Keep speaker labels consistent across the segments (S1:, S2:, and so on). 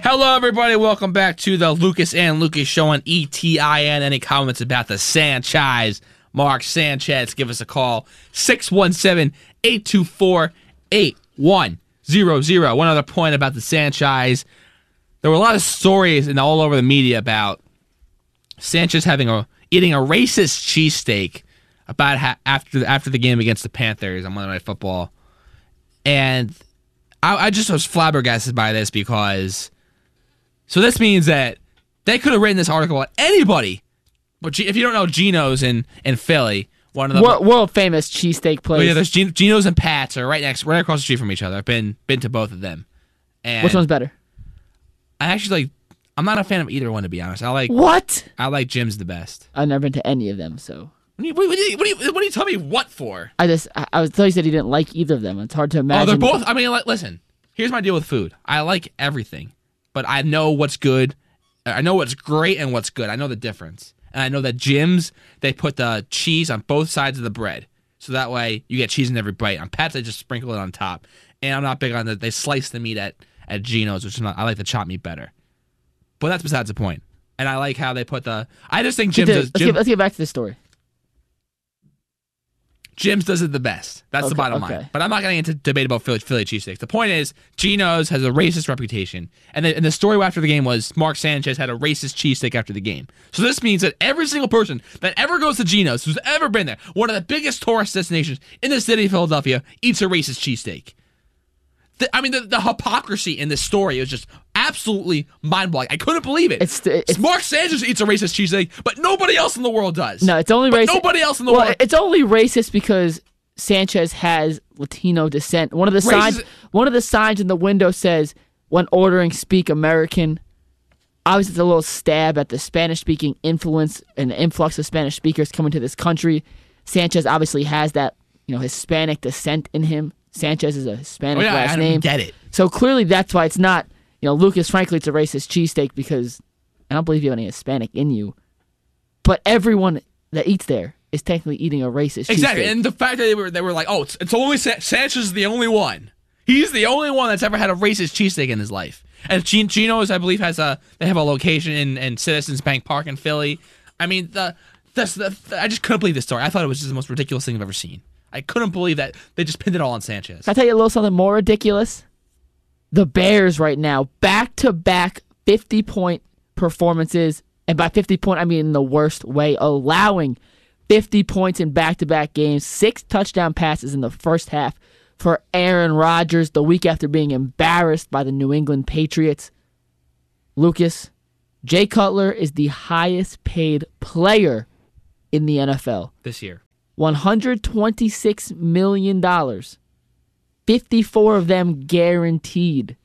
S1: Hello, everybody. Welcome back to the Lucas and Lucas Show on ETIN. Any comments about the Sanchez, Mark Sanchez, give us a call. 617-824-8100. One other point about the Sanchez. There were a lot of stories and all over the media about Sanchez eating a racist cheesesteak about after the game against the Panthers on Monday Night Football. And I just was flabbergasted by this because... So this means that they could have written this article about anybody. But if you don't know Geno's in Philly, one of the
S2: world famous cheesesteak place.
S1: Oh yeah, there's Geno's and Pat's are right across the street from each other. I've been to both of them. And
S2: which one's better?
S1: I'm not a fan of either one, to be honest.
S2: What?
S1: I like Jim's the best.
S2: I've never been to any of them, so.
S1: What do you tell me what for?
S2: I was telling you said he didn't like either of them. It's hard to imagine.
S1: Oh, they're both. I mean, listen. Here's my deal with food. I like everything. But I know what's good. I know what's great and what's good. I know the difference. And I know that Jim's, they put the cheese on both sides of the bread. So that way you get cheese in every bite. On Pat's, they just sprinkle it on top. And I'm not big on that. They slice the meat at Geno's, which I like the chopped meat better. But that's besides the point. And I like how they put I just think Jim's
S2: let's get back to the story.
S1: Jim's does it the best. That's the bottom line. But I'm not getting into debate about Philly cheesesteaks. The point is, Geno's has a racist reputation. And the story after the game was Mark Sanchez had a racist cheesesteak after the game. So this means that every single person that ever goes to Geno's, who's ever been there, one of the biggest tourist destinations in the city of Philadelphia, eats a racist cheesesteak. The hypocrisy in this story is just absolutely mind-blowing. I couldn't believe it. It's Mark Sanchez eats a racist cheesesteak, but nobody else in the world does.
S2: No, it's only racist.
S1: Nobody else in the world.
S2: It's only racist because Sanchez has Latino descent. One of the signs in the window says, "When ordering, speak American." Obviously, it's a little stab at the Spanish-speaking influence and the influx of Spanish speakers coming to this country. Sanchez obviously has that, Hispanic descent in him. Sanchez is a Hispanic last name.
S1: I don't get it.
S2: So clearly that's why it's not, Lucas, frankly, it's a racist cheesesteak because I don't believe you have any Hispanic in you. But everyone that eats there is technically eating a racist cheesesteak.
S1: Exactly, and the fact that they were like, oh, it's only Sanchez is the only one. He's the only one that's ever had a racist cheesesteak in his life. And Geno's, I believe, they have a location in Citizens Bank Park in Philly. I mean, I just couldn't believe this story. I thought it was just the most ridiculous thing I've ever seen. I couldn't believe that they just pinned it all on Sanchez.
S2: Can I tell you a little something more ridiculous? The Bears right now, back-to-back 50-point performances, and by 50-point, I mean in the worst way, allowing 50 points in back-to-back games, 6 touchdown passes in the first half for Aaron Rodgers the week after being embarrassed by the New England Patriots. Lucas, Jay Cutler is the highest-paid player in the NFL.
S1: This year.
S2: $126 million. 54 of them guaranteed.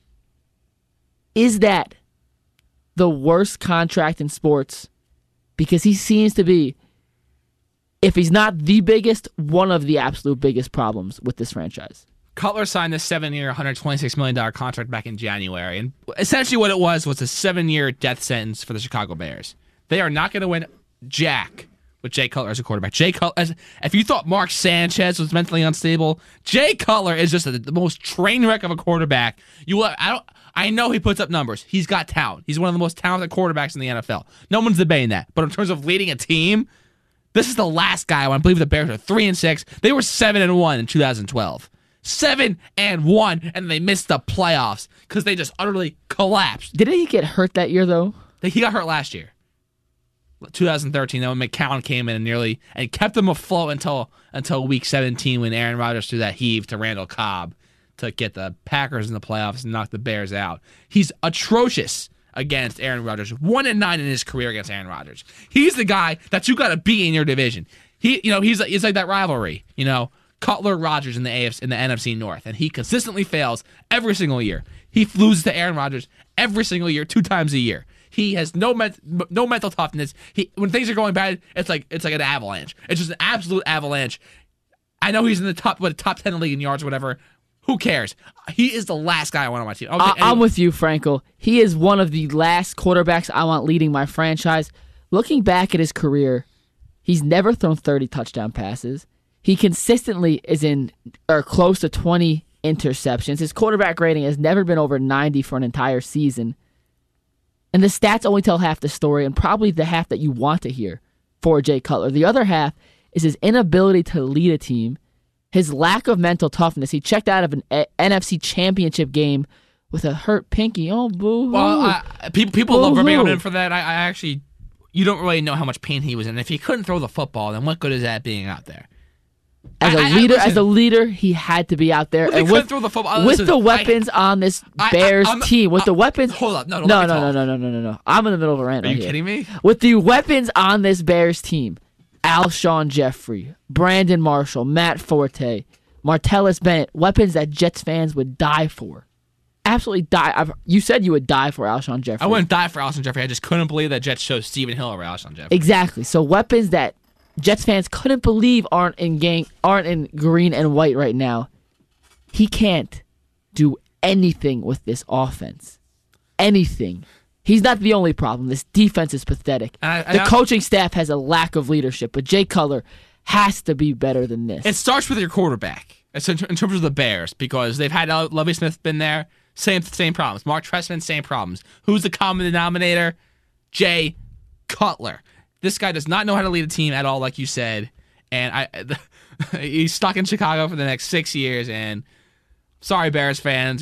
S2: Is that the worst contract in sports? Because he seems to be, if he's not the biggest, one of the absolute biggest problems with this franchise.
S1: Cutler signed this 7-year, $126 million contract back in January. And essentially what it was a 7-year death sentence for the Chicago Bears. They are not going to win jack with Jay Cutler as a quarterback. Jay Cutler, if you thought Mark Sanchez was mentally unstable, Jay Cutler is just the most train wreck of a quarterback. I know he puts up numbers. He's got talent. He's one of the most talented quarterbacks in the NFL. No one's debating that. But in terms of leading a team, this is the last guy. I believe the Bears are 3-6. They were 7-1 in 2012. 7-1, and they missed the playoffs because they just utterly collapsed.
S2: Didn't he get hurt that year though?
S1: He got hurt last year. 2013, when McCown came in and kept them afloat until week 17 when Aaron Rodgers threw that heave to Randall Cobb to get the Packers in the playoffs and knock the Bears out. He's atrocious against Aaron Rodgers. 1-9 in his career against Aaron Rodgers. He's the guy that you got to beat in your division. He's like that rivalry. Cutler Rodgers in the NFC North, and he consistently fails every single year. He loses to Aaron Rodgers every single year, 2 times a year. He has no mental toughness. When things are going bad, it's like an avalanche. It's just an absolute avalanche. I know he's in the top 10 in the league in yards or whatever. Who cares? He is the last guy I want on my team. Okay,
S2: I'm with you, Frankel. He is one of the last quarterbacks I want leading my franchise. Looking back at his career, he's never thrown 30 touchdown passes. He consistently is in or close to 20 interceptions. His quarterback rating has never been over 90 for an entire season. And the stats only tell half the story, and probably the half that you want to hear for Jay Cutler. The other half is his inability to lead a team, his lack of mental toughness. He checked out of an NFC Championship game with a hurt pinky. Oh, boo-hoo.
S1: Well, people love
S2: Boo-hoo.
S1: ripping on him for that. I actually, you don't really know how much pain he was in. If he couldn't throw the football, then what good is that being out there?
S2: As a leader, he had to be out there.
S1: Well,
S2: And
S1: couldn't throw the football.
S2: with
S1: Listen,
S2: the weapons on this Bears team, with the weapons.
S1: Hold up, no.
S2: No. I'm in the middle of a rant.
S1: Are you
S2: right here.
S1: kidding me?
S2: With the weapons on this Bears team, Alshon Jeffrey, Brandon Marshall, Matt Forte, Martellus Bennett, weapons that Jets fans would die for. Absolutely die. You said you would die for Alshon Jeffrey.
S1: I wouldn't die for Alshon Jeffrey. I just couldn't believe that Jets chose Stephen Hill over Alshon Jeffrey.
S2: Exactly. So weapons that Jets fans couldn't believe aren't in green and white right now. He can't do anything with this offense. Anything. He's not the only problem. This defense is pathetic. The coaching staff has a lack of leadership, but Jay Cutler has to be better than this.
S1: It starts with your quarterback. It's in terms of the Bears, because they've had Lovie Smith been there. Same problems. Mark Trestman, same problems. Who's the common denominator? Jay Cutler. This guy does not know how to lead a team at all, like you said, and he's stuck in Chicago for the next 6 years. And sorry, Bears fans,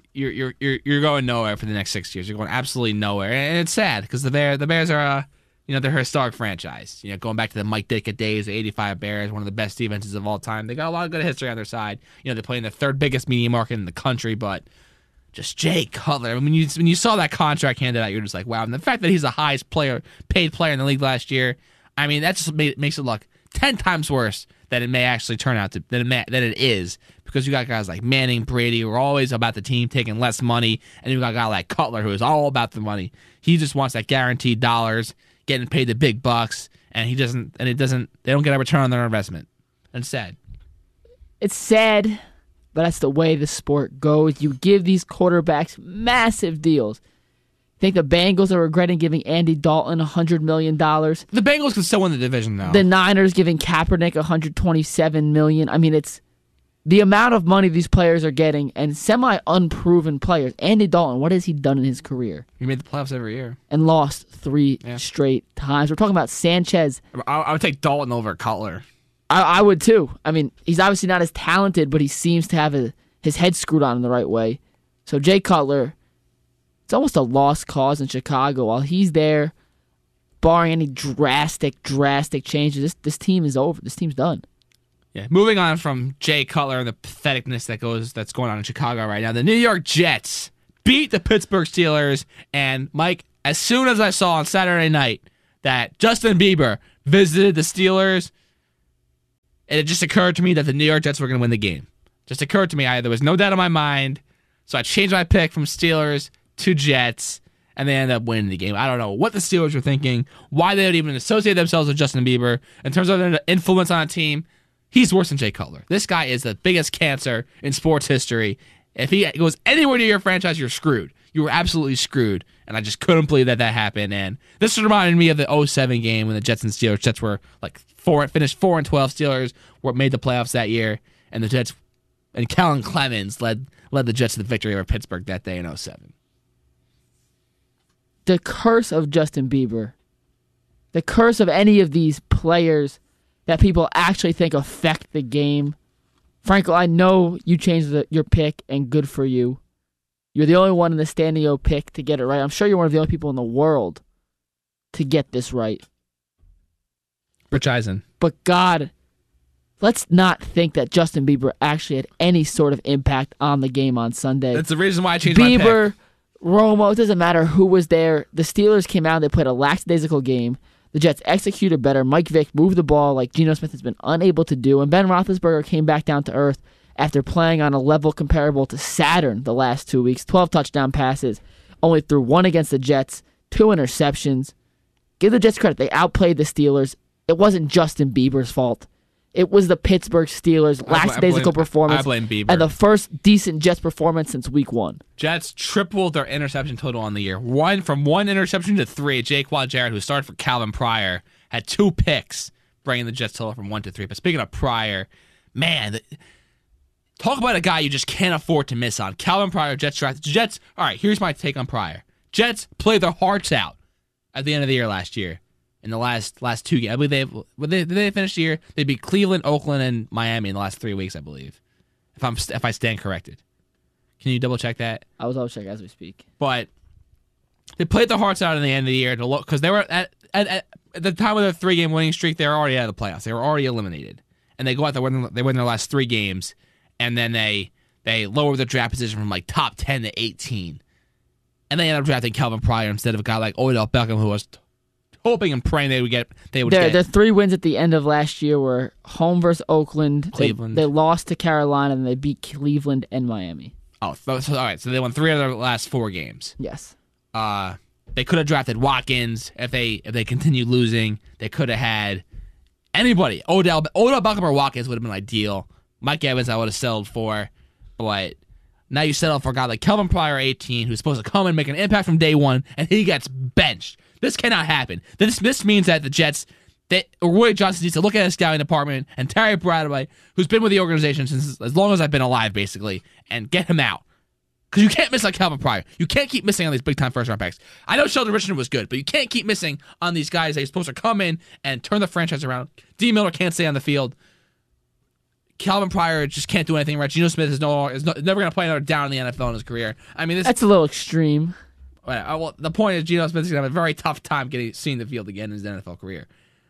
S1: you're going nowhere for the next 6 years. You're going absolutely nowhere, and it's sad because the Bears are they're a historic franchise. Going back to the Mike Ditka days, the '85 Bears, one of the best defenses of all time. They got a lot of good history on their side. They play in the third biggest media market in the country, but just Jay Cutler. When you saw that contract handed out, you're just like, wow. And the fact that he's the highest paid player in the league last year, I mean, that just makes it look 10 times worse than it may actually turn out to than it is, because you got guys like Manning, Brady, who are always about the team taking less money, and you got a guy like Cutler who is all about the money. He just wants that guaranteed dollars, getting paid the big bucks, and they don't get a return on their investment. And it's sad.
S2: It's sad. But that's the way the sport goes. You give these quarterbacks massive deals. Think the Bengals are regretting giving Andy Dalton $100 million?
S1: The Bengals can still win the division, though.
S2: The Niners giving Kaepernick $127 million. I mean, it's the amount of money these players are getting, and semi-unproven players. Andy Dalton, what has he done in his career?
S1: He made the playoffs every year.
S2: And lost 3 straight times. We're talking about Sanchez.
S1: I would take Dalton over Cutler.
S2: I would too. I mean, he's obviously not as talented, but he seems to have his head screwed on in the right way. So Jay Cutler, it's almost a lost cause in Chicago. While he's there, barring any drastic changes, this team is over. This team's done.
S1: Yeah. Moving on from Jay Cutler and the patheticness that's going on in Chicago right now, the New York Jets beat the Pittsburgh Steelers. And Mike, as soon as I saw on Saturday night that Justin Bieber visited the Steelers, it just occurred to me that the New York Jets were going to win the game. Just occurred to me. There was no doubt in my mind. So I changed my pick from Steelers to Jets, and they ended up winning the game. I don't know what the Steelers were thinking, why they would even associate themselves with Justin Bieber. In terms of their influence on a team, he's worse than Jay Cutler. This guy is the biggest cancer in sports history. If he goes anywhere near your franchise, you're screwed. You were absolutely screwed. And I just couldn't believe that happened. And this reminded me of the 2007 game when the Jets and Steelers. Jets were finished 4-12. Steelers made the playoffs that year, and the Jets and Kellen Clemens led the Jets to the victory over Pittsburgh that day in 2007.
S2: The curse of Justin Bieber, the curse of any of these players that people actually think affect the game. Franco, I know you changed your pick, and good for you. You're the only one in the Standio pick to get it right. I'm sure you're one of the only people in the world to get this right.
S1: Rich Eisen.
S2: But God, let's not think that Justin Bieber actually had any sort of impact on the game on Sunday.
S1: That's the reason why I changed my pick.
S2: Bieber, Romo, it doesn't matter who was there. The Steelers came out, they played a lackadaisical game. The Jets executed better. Mike Vick moved the ball like Geno Smith has been unable to do. And Ben Roethlisberger came back down to earth after playing on a level comparable to Saturn the last 2 weeks. 12 touchdown passes, only threw 1 against the Jets, 2 interceptions. Give the Jets credit. They outplayed the Steelers. It wasn't Justin Bieber's fault. It was the Pittsburgh Steelers' lackadaisical performance.
S1: I blame Bieber.
S2: And the first decent Jets performance since week 1.
S1: Jets tripled their interception total on the year. From 1 interception to 3. Jaquan Jarrett, who started for Calvin Pryor, had 2 picks, bringing the Jets total from 1 to 3. But speaking of Pryor, man, talk about a guy you just can't afford to miss on. Calvin Pryor, Jets draft. All right, here's my take on Pryor. Jets played their hearts out at the end of the year last year. In the last 2 games, I believe did they finish the year? They beat Cleveland, Oakland, and Miami in the last 3 weeks, I believe. If I stand corrected, can you double check that?
S2: I will double check as we speak.
S1: But they played their hearts out in the end of the year to look because they were at the time of their 3-game winning streak. They were already out of the playoffs. They were already eliminated, and they go out there they win their last 3 games, and then they lower their draft position from like top 10 to 18, and they end up drafting Calvin Pryor instead of a guy like Odell Beckham, who was hoping and praying they would get.
S2: Their 3 wins at the end of last year were home versus Oakland,
S1: Cleveland.
S2: They lost to Carolina, and they beat Cleveland and Miami.
S1: Oh, so all right. So they won 3 of their last 4 games.
S2: Yes.
S1: They could have drafted Watkins if they continued losing. They could have had anybody. Odell Beckham or Watkins would have been ideal. Mike Evans I would have settled for, but now you settle for a guy like Kelvin Pryor, 18, who's supposed to come and make an impact from day one, and he gets benched. This cannot happen. This means that the Jets, Roy Johnson needs to look at his scouting department and Terry Bradway, who's been with the organization since as long as I've been alive, basically, and get him out. Because you can't miss like Calvin Pryor. You can't keep missing on these big-time first-round picks. I know Sheldon Richardson was good, but you can't keep missing on these guys that are supposed to come in and turn the franchise around. D. Miller can't stay on the field. Calvin Pryor just can't do anything right. Geno Smith is never going to play another down in the NFL in his career. I mean,
S2: that's a little extreme.
S1: Well, the point is Geno Smith is going to have a very tough time seeing the field again in his NFL career.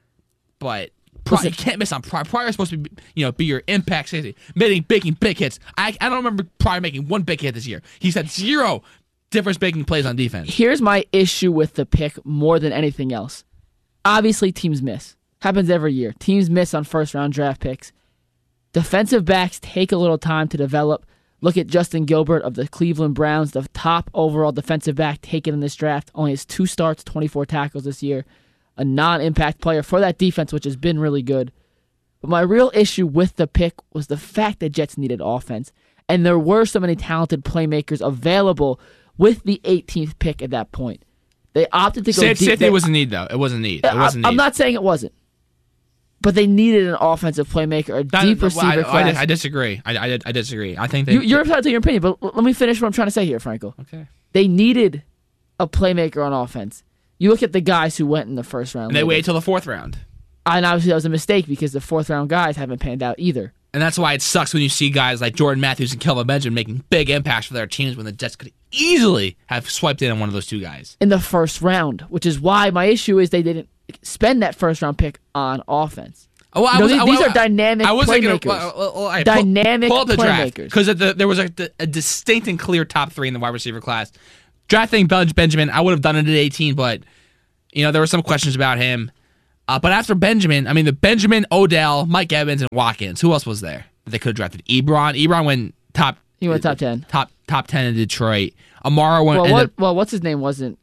S1: But you can't miss on Pryor. Pryor is supposed to be your impact safety, making big hits. I don't remember Pryor making 1 big hit this year. He's had 0 difference-making plays on defense.
S2: Here's my issue with the pick more than anything else. Obviously, teams miss. Happens every year. Teams miss on first-round draft picks. Defensive backs take a little time to develop. Look at Justin Gilbert of the Cleveland Browns, the top overall defensive back taken in this draft. Only has 2 starts, 24 tackles this year. A non-impact player for that defense, which has been really good. But my real issue with the pick was the fact that Jets needed offense. And there were so many talented playmakers available with the 18th pick at that point. They opted to go deep.
S1: Safety was a need, though. It wasn't need.
S2: I'm not saying it wasn't. But they needed an offensive playmaker, a deep receiver class.
S1: I disagree. I disagree. I think
S2: you're entitled to your opinion, but let me finish what I'm trying to say here, Franco.
S1: Okay.
S2: They needed a playmaker on offense. You look at the guys who went in the first round.
S1: And they waited till the 4th round.
S2: And obviously that was a mistake because the 4th round guys haven't panned out either.
S1: And that's why it sucks when you see guys like Jordan Matthews and Kelvin Benjamin making big impacts for their teams when the Jets could easily have swiped in on one of those 2 guys.
S2: In the first round, which is why my issue is they didn't spend that first round pick on offense. These are dynamic playmakers. Dynamic playmakers.
S1: Because there was a distinct and clear top 3 in the wide receiver class. Drafting Benjamin, I would have done it at 18, but there were some questions about him. But after Benjamin, the Benjamin, Odell, Mike Evans, and Watkins. Who else was there that they could have drafted? Ebron. Ebron went top.
S2: He went top 10.
S1: Top 10 in Detroit. Amara went.
S2: What's his name wasn't.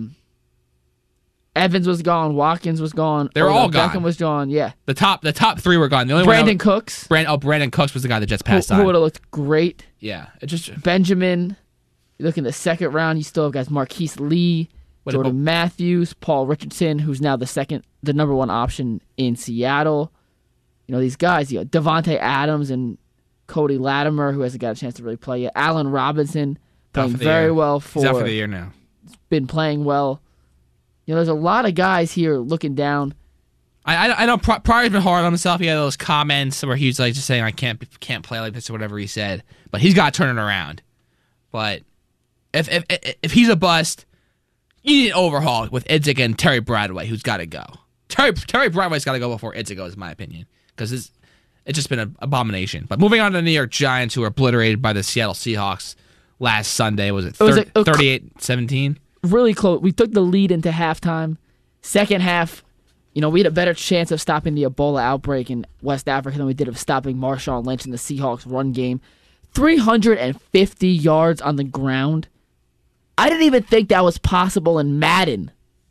S2: Evans was gone. Watkins was gone.
S1: They were all gone.
S2: Beckham was gone. Yeah.
S1: The top 3 were gone. The only
S2: Brandon Cooks.
S1: Brandon Cooks was the guy that just passed on.
S2: Who would have looked great.
S1: Yeah. It just
S2: Benjamin. You look in the second round. You still have guys Marquise Lee, Jordan Matthews, Paul Richardson, who's now the number 1 option in Seattle. These guys. Devontae Adams and Cody Latimer, who hasn't got a chance to really play yet. Allen Robinson playing very well for.
S1: He's out for the year now.
S2: Been playing well. There's a lot of guys here looking down.
S1: I know Pryor's been hard on himself. He had those comments where he was like just saying I can't play like this or whatever he said. But he's got to turn it around. But if he's a bust, you need an overhaul with Idzik and Terry Bradway, who's got to go. Terry Bradway's got to go before Idzik goes, in my opinion, because it's just been an abomination. But moving on to the New York Giants, who were obliterated by the Seattle Seahawks last Sunday. Was it 38-17?
S2: Really close. We took the lead into halftime. Second half, we had a better chance of stopping the Ebola outbreak in West Africa than we did of stopping Marshawn Lynch in the Seahawks run game. 350 yards on the ground. I didn't even think that was possible in Madden.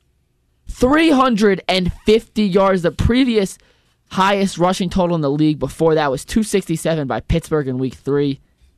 S2: 350 yards. The previous highest rushing total in the league before that was 267 by Pittsburgh in Week 3.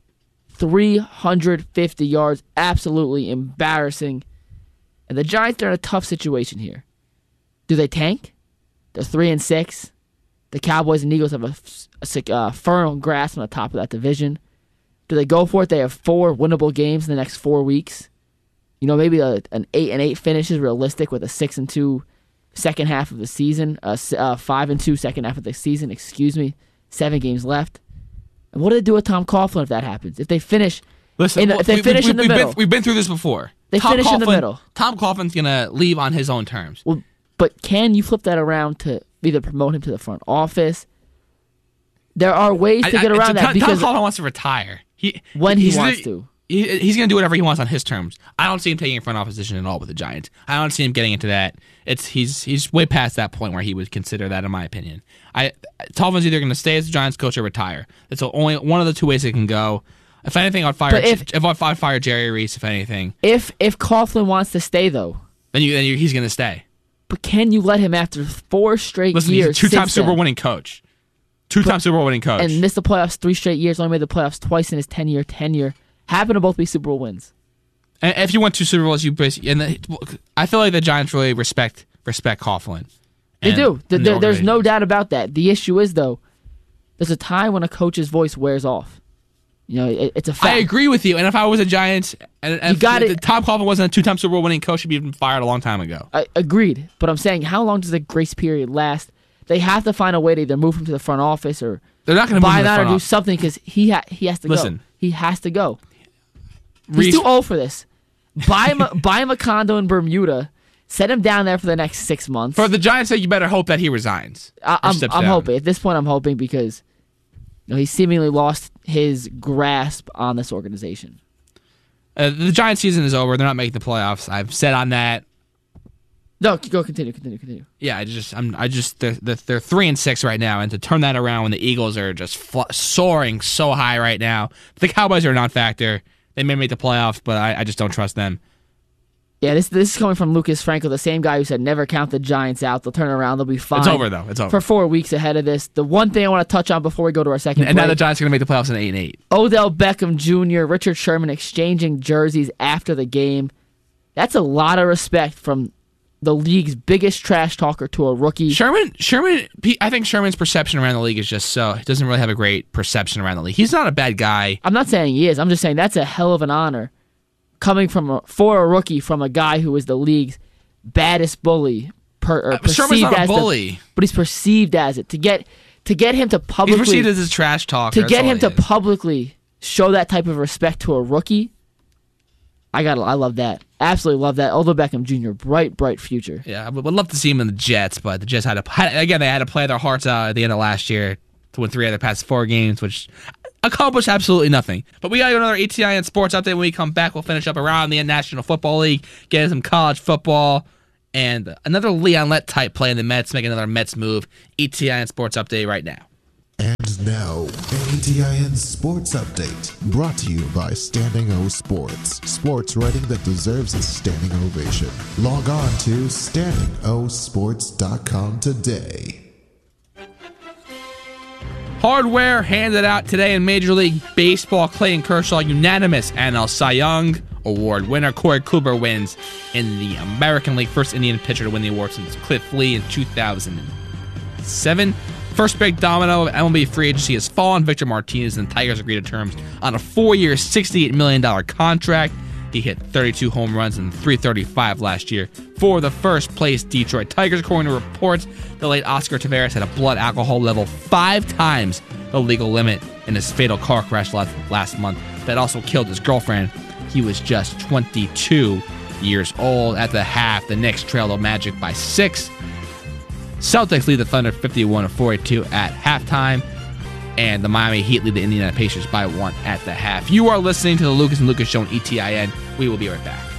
S2: 350 yards. Absolutely embarrassing. And the Giants are in a tough situation here. Do they tank? They're 3-6. The Cowboys and Eagles have a firm grasp on the top of that division. Do they go for it? They have 4 winnable games in the next 4 weeks. Maybe an 8-8 finish is realistic with a 6-2 second half of the season, 5-2 second half of the season. 7 games left. And what do they do with Tom Coughlin if that happens? If they finish, if they finish in the middle,
S1: we've been through this before.
S2: They finish in the middle.
S1: Tom Coughlin's gonna leave on his own terms.
S2: Well, but can you flip that around to either promote him to the front office? There are ways to get around that because
S1: Tom Coughlin wants to retire.
S2: He wants to.
S1: He's going to do whatever he wants on his terms. I don't see him taking a front office position at all with the Giants. I don't see him getting into that. He's way past that point where he would consider that, in my opinion. Coughlin's either going to stay as the Giants coach or retire. That's only one of the two ways it can go. If anything, I'd fire Jerry Reese. If anything,
S2: if Coughlin wants to stay though,
S1: then he's going to stay.
S2: But can you let him after 4 straight years?
S1: He's a two-time Super Bowl winning coach. Two-time Super Bowl winning coach.
S2: And missed the playoffs 3 straight years. Only made the playoffs twice in his 10-year tenure. Happen to both be Super Bowl wins.
S1: And if you won 2 Super Bowls, I feel like the Giants really respect Coughlin.
S2: They do. There's no doubt about that. The issue is though, there's a time when a coach's voice wears off. It's a fact.
S1: I agree with you. And if I was a Giants, and if Tom Coughlin wasn't a 2-time Super Bowl winning coach, he'd be fired a long time ago.
S2: Agreed. But I'm saying, how long does the grace period last? They have to find a way to either move him to the front office or
S1: they're not going to buy him out
S2: or do something because he has to go. He has to go. He's too old for this. Buy him a condo in Bermuda. Set him down there for the next 6 months.
S1: For the Giants' sake, you better hope that he resigns.
S2: I'm hoping. At this point, I'm hoping because he seemingly lost his grasp on this organization.
S1: The Giants' season is over. They're not making the playoffs. I've said on that.
S2: No, go continue.
S1: Yeah, they're 3-6 right now, and to turn that around when the Eagles are just soaring so high right now, the Cowboys are a non-factor. They may make the playoffs, but I just don't trust them.
S2: Yeah, this is coming from Lucas Franco, the same guy who said never count the Giants out. They'll turn around. They'll be fine.
S1: It's over, though. It's over.
S2: For 4 weeks ahead of this. The one thing I want to touch on before we go to our second
S1: and now the Giants are going to make the playoffs in 8-8.
S2: Odell Beckham Jr., Richard Sherman exchanging jerseys after the game. That's a lot of respect from the league's biggest trash talker to a rookie.
S1: Sherman. I think Sherman's perception around the league is just so he doesn't really have a great perception around the league. He's not a bad guy.
S2: I'm not saying he is. I'm just saying that's a hell of an honor coming for a rookie from a guy who is the league's baddest bully.
S1: Sherman's not a bully,
S2: but he's perceived as it. To get him to publicly,
S1: he's perceived as a trash talker.
S2: To get him to publicly show that type of respect to a rookie, I love that. Absolutely love that. Odell Beckham Jr., bright future.
S1: Yeah, I would love to see him in the Jets, but the Jets they had to play their hearts out at the end of last year to win 3 out of the past 4 games, which accomplished absolutely nothing. But we got another ETIN sports update. When we come back, we'll finish up around the National Football League, get some college football, and another Leon Lett type play in the Mets, make another Mets move. ETIN sports update right now.
S3: And now, an ETIN Sports Update, brought to you by Standing O Sports. Sports writing that deserves a standing ovation. Log on to standingosports.com today.
S1: Hardware handed out today in Major League Baseball. Clayton Kershaw, unanimous NL Cy Young Award winner. Corey Kluber wins in the American League, first Indian pitcher to win the award since Cliff Lee in 2007. First big domino of MLB free agency has fallen. Victor Martinez and the Tigers agreed to terms on a 4-year, $68 million contract. He hit 32 home runs and 335 last year for the first-place Detroit Tigers. According to reports, the late Oscar Taveras had a blood alcohol level 5 times the legal limit in his fatal car crash last month that also killed his girlfriend. He was just 22 years old. At the half, the Knicks trailed the Magic by 6. Celtics lead the Thunder 51-42 at halftime, and the Miami Heat lead the Indiana Pacers by 1 at the half. You are listening to the Lucas and Lucas Show on ETIN. We will be right back.